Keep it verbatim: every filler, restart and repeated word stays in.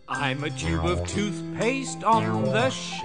I'm a tube of toothpaste on the shelf.